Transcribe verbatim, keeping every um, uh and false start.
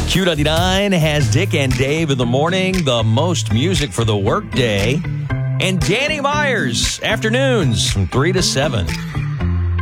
Q ninety-nine has Dick and Dave in the morning, the most music for the workday, and Danny Myers, afternoons from three to seven.